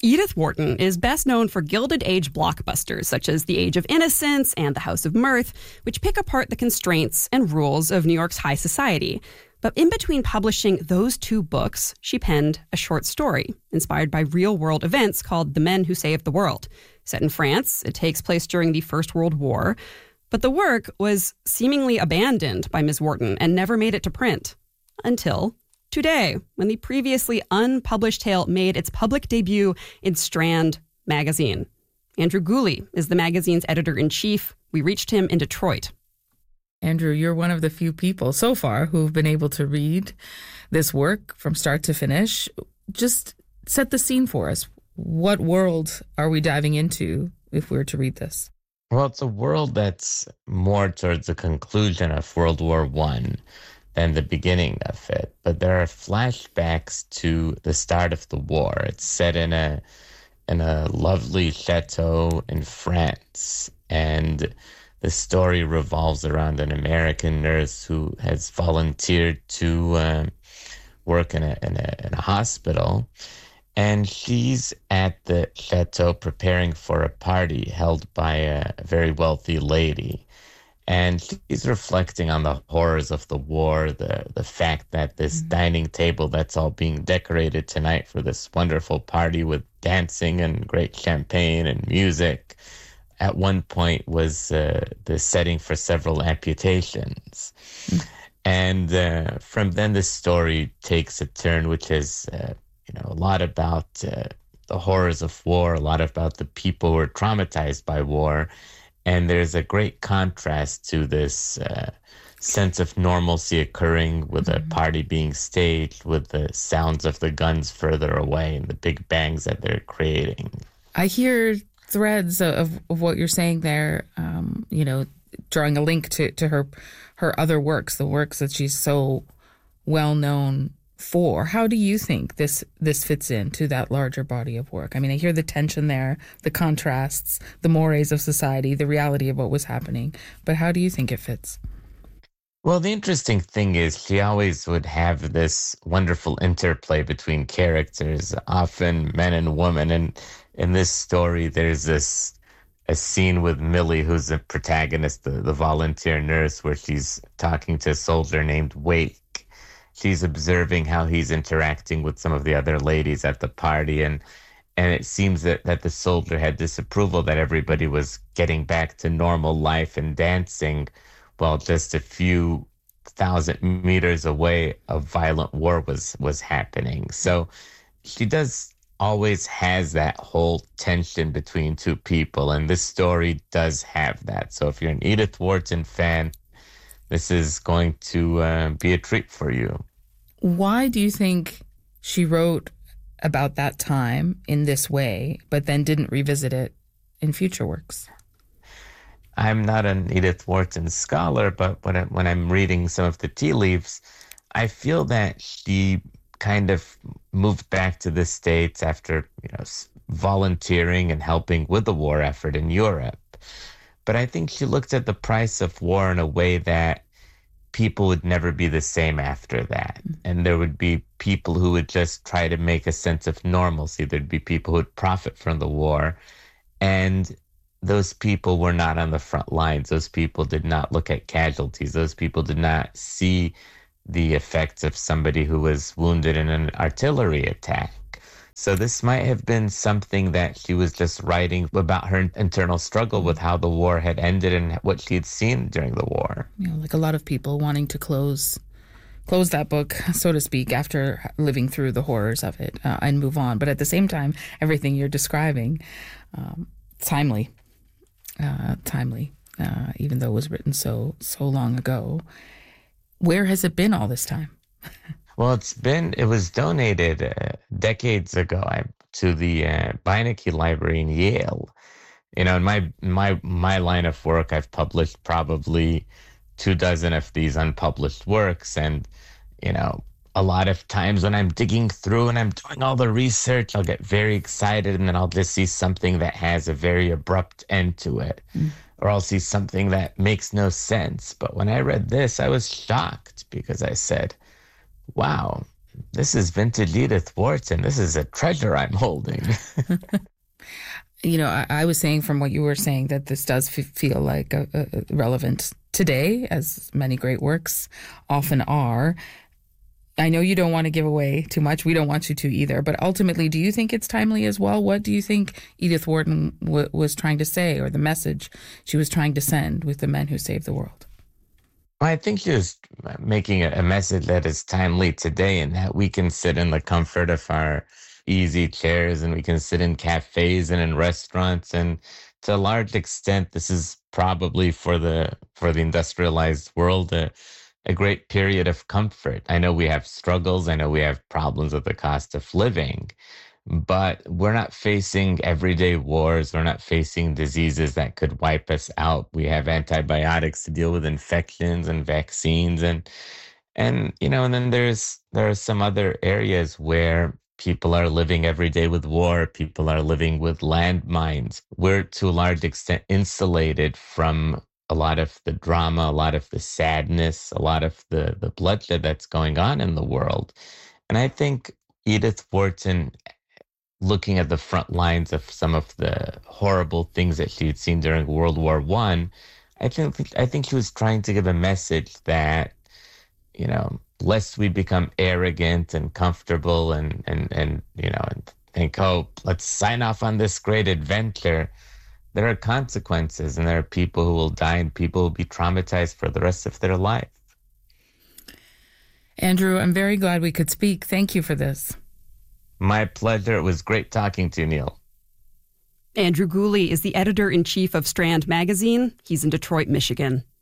Edith Wharton is best known for Gilded Age blockbusters such as The Age of Innocence and The House of Mirth, which pick apart the constraints and rules of New York's high society. But in between publishing those two books, she penned a short story inspired by real-world events called The Men Who Saved the World. Set in France, it takes place during the First World War. But the work was seemingly abandoned by Ms. Wharton and never made it to print. Until today, when the previously unpublished tale made its public debut in Strand magazine. Andrew Gooley is the magazine's editor-in-chief. We reached him in Detroit. Andrew, you're one of the few people so far who've been able to read this work from start to finish. Just set the scene for us. What world are we diving into if we were to read this? Well, it's a world that's more towards the conclusion of World War I than the beginning of it. But there are flashbacks to the start of the war. It's set in a lovely chateau in France, and the story revolves around an American nurse who has volunteered to work in a hospital. And she's at the chateau preparing for a party held by a very wealthy lady. And she's reflecting on the horrors of the war, the fact that this dining table that's all being decorated tonight for this wonderful party with dancing and great champagne and music, at one point was the setting for several amputations. And from then the story takes a turn, which is a lot about the horrors of war, a lot about the people who are traumatized by war. And there's a great contrast to this sense of normalcy occurring with a party being staged, with the sounds of the guns further away and the big bangs that they're creating. I hear threads of what you're saying there, drawing a link to her other works, the works that she's so well known for. How do you think this fits into that larger body of work? I mean, I hear the tension there, the contrasts, the mores of society, the reality of what was happening. But how do you think it fits? Well, the interesting thing is she always would have this wonderful interplay between characters, often men and women. And in this story, there's a scene with Millie, who's the protagonist, the volunteer nurse, where she's talking to a soldier named Wake. She's observing how he's interacting with some of the other ladies at the party. And it seems that the soldier had disapproval that everybody was getting back to normal life and dancing, while just a few thousand meters away a violent war was happening. So she always has that whole tension between two people. And this story does have that. So if you're an Edith Wharton fan, this is going to be a treat for you. Why do you think she wrote about that time in this way, but then didn't revisit it in future works? I'm not an Edith Wharton scholar, but when I'm reading some of the tea leaves, I feel that she kind of moved back to the States after volunteering and helping with the war effort in Europe. But I think she looked at the price of war in a way that people would never be the same after that. And there would be people who would just try to make a sense of normalcy. There'd be people who would profit from the war. And those people were not on the front lines. Those people did not look at casualties. Those people did not see the effects of somebody who was wounded in an artillery attack. So this might have been something that she was just writing about her internal struggle with how the war had ended and what she had seen during the war. Like a lot of people wanting to close that book, so to speak, after living through the horrors of it and move on. But at the same time, everything you're describing, timely, even though it was written so long ago. Where has it been all this time? Well, it was donated decades ago to the Beinecke Library in Yale. In my line of work, I've published probably 24 of these unpublished works. And, a lot of times when I'm digging through and I'm doing all the research, I'll get very excited and then I'll just see something that has a very abrupt end to it. Or I'll see something that makes no sense. But when I read this, I was shocked because I said, wow, this is vintage Edith Wharton. This is a treasure I'm holding. You know, I was saying from what you were saying that this does feel like relevant today, as many great works often are. I know you don't want to give away too much. We don't want you to either. But ultimately, do you think it's timely as well? What do you think Edith Wharton was trying to say, or the message she was trying to send with The Men Who Saved the World? I think she was making a message that is timely today, and that we can sit in the comfort of our easy chairs, and we can sit in cafes and in restaurants. And to a large extent, this is probably for the industrialized world a great period of comfort. I know we have struggles. I know we have problems with the cost of living, but we're not facing everyday wars. We're not facing diseases that could wipe us out. We have antibiotics to deal with infections and vaccines, and you know, and then there are some other areas where people are living every day with war. People are living with landmines. We're to a large extent insulated from a lot of the drama, a lot of the sadness, a lot of the bloodshed that's going on in the world. And I think Edith Wharton, looking at the front lines of some of the horrible things that she had seen during World War I, I think she was trying to give a message that, you know, lest we become arrogant and comfortable and you know, and think, oh, let's sign off on this great adventure. There are consequences, and there are people who will die, and people will be traumatized for the rest of their life. Andrew, I'm very glad we could speak. Thank you for this. My pleasure. It was great talking to you, Neil. Andrew Gooley is the editor-in-chief of Strand Magazine. He's in Detroit, Michigan.